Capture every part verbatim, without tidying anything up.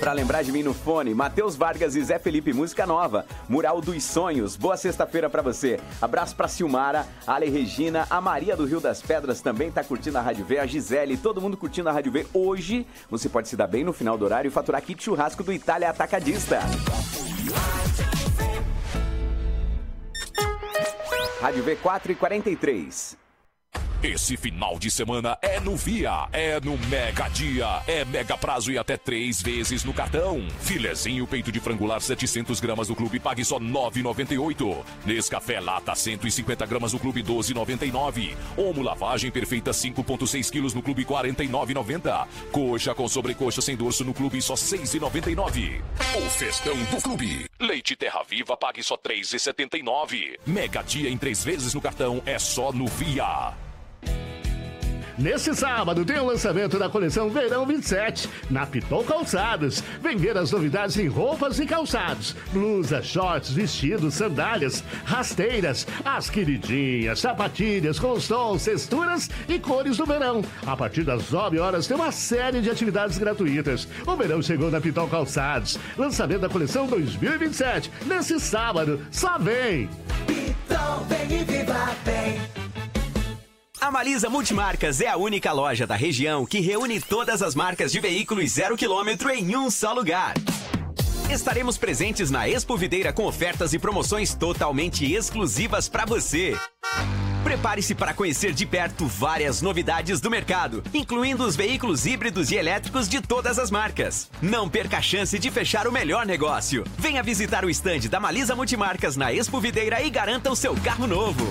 pra lembrar de mim no fone. Matheus Vargas e Zé Felipe, música nova. Mural dos Sonhos. Boa sexta-feira pra você. Abraço pra Silmara, Ale Regina, a Maria do Rio das Pedras também tá curtindo a Rádio V, a Gisele, todo mundo curtindo a Rádio V. Hoje você pode se dar bem no final do horário e faturar kit churrasco do Itália Atacadista. Rádio V quatro e quarenta e três. Esse final de semana é no Via, é no Mega Dia, é mega prazo e até três vezes no cartão. Filezinho peito de frangular setecentos gramas do clube, pague só nove reais e noventa e oito centavos. Nescafé lata cento e cinquenta gramas do clube, doze reais e noventa e nove centavos. Omo lavagem perfeita cinco vírgula seis quilos no clube, quarenta e nove reais e noventa centavos. Coxa com sobrecoxa sem dorso no clube, só seis reais e noventa e nove centavos. O festão do clube. Leite Terra Viva, pague só três reais e setenta e nove centavos. Mega Dia em três vezes no cartão, é só no Via. Nesse sábado tem o lançamento da coleção Verão vinte e sete, na Pitol Calçados. Vem ver as novidades em roupas e calçados. Blusas, shorts, vestidos, sandálias, rasteiras, as queridinhas, sapatilhas com tons, texturas e cores do verão. A partir das nove horas tem uma série de atividades gratuitas. O verão chegou na Pitol Calçados. Lançamento da coleção dois mil e vinte e sete. Nesse sábado, só vem! Pitol, vem e viva bem! A Malisa Multimarcas é a única loja da região que reúne todas as marcas de veículos zero quilômetro em um só lugar. Estaremos presentes na Expo Videira com ofertas e promoções totalmente exclusivas para você. Prepare-se para conhecer de perto várias novidades do mercado, incluindo os veículos híbridos e elétricos de todas as marcas. Não perca a chance de fechar o melhor negócio. Venha visitar o estande da Malisa Multimarcas na Expo Videira e garanta o seu carro novo.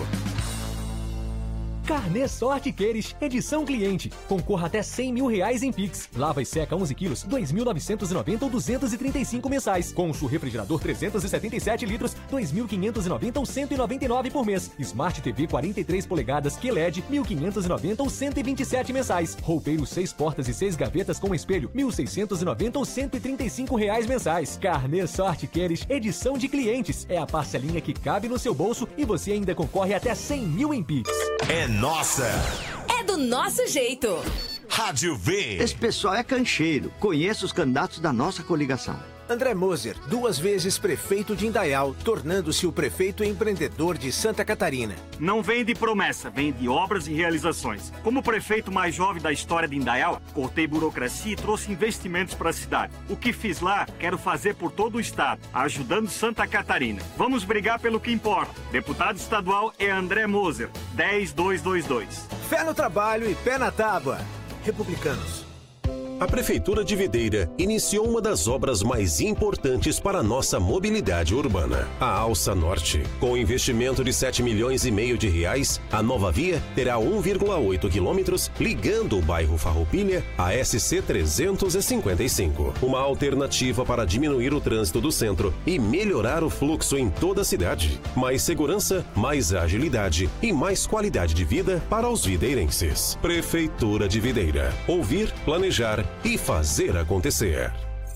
Carnê Sorte Queires, edição cliente. Concorra até cem mil reais em Pix. Lava e seca onze quilos, dois mil novecentos e noventa ou duzentos e trinta e cinco mensais. Concho refrigerador trezentos e setenta e sete litros, dois mil quinhentos e noventa ou cento e noventa e nove por mês. Smart T V quarenta e três polegadas Q L E D, mil quinhentos e noventa ou cento e vinte e sete mensais. Roupeiro seis portas e seis gavetas com espelho, mil seiscentos e noventa ou cento e trinta e cinco reais mensais. Carnê Sorte Queires, edição de clientes. É a parcelinha que cabe no seu bolso e você ainda concorre até cem mil em Pix. É nossa! É do nosso jeito! Rádio V. Esse pessoal é cancheiro. Conheço os candidatos da nossa coligação. André Moser, duas vezes prefeito de Indaial, tornando-se o prefeito empreendedor de Santa Catarina. Não vem de promessa, vem de obras e realizações. Como prefeito mais jovem da história de Indaial, cortei burocracia e trouxe investimentos para a cidade. O que fiz lá, quero fazer por todo o estado, ajudando Santa Catarina. Vamos brigar pelo que importa. Deputado estadual é André Moser, dez mil duzentos e vinte e dois. Fé no trabalho e pé na tábua. Republicanos. A Prefeitura de Videira iniciou uma das obras mais importantes para a nossa mobilidade urbana, a Alça Norte. Com investimento de sete milhões e meio de reais, a nova via terá um vírgula oito quilômetros ligando o bairro Farroupilha à S C trezentos e cinquenta e cinco. Uma alternativa para diminuir o trânsito do centro e melhorar o fluxo em toda a cidade. Mais segurança, mais agilidade e mais qualidade de vida para os videirenses. Prefeitura de Videira. Ouvir, planejar e fazer acontecer.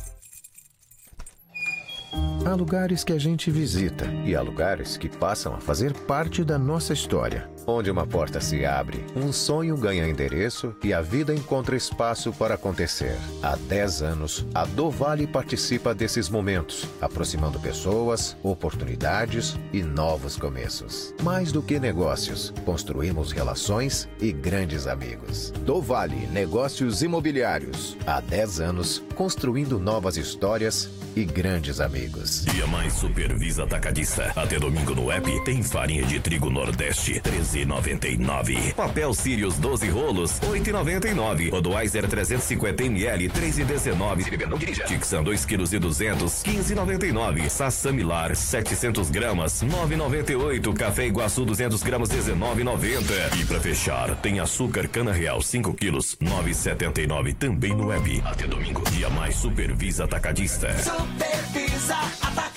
Há lugares que a gente visita e há lugares que passam a fazer parte da nossa história. Onde uma porta se abre, um sonho ganha endereço e a vida encontra espaço para acontecer. Há dez anos, a Do Vale participa desses momentos, aproximando pessoas, oportunidades e novos começos. Mais do que negócios, construímos relações e grandes amigos. Do Vale Negócios Imobiliários. Há dez anos, construindo novas histórias e grandes amigos. Dia Mais Supervisa Atacadista. Até domingo no app tem farinha de trigo Nordeste, treze reais e noventa e nove centavos. Papel Sirius doze rolos, oito reais e noventa e nove centavos. Budweiser trezentos e cinquenta mililitros, três reais e dezenove centavos. Tixan dois quilos e duzentos, quinze reais e noventa e nove centavos. Sassamilar setecentos gramas, nove reais e noventa e oito centavos. Café Iguaçu duzentos gramas, dezenove reais e noventa centavos. E pra fechar, tem açúcar Cana Real cinco quilos, nove reais e setenta e nove centavos. Também no web. Até domingo, Dia Mais Supervisa Atacadista. Supervisa Atacadista.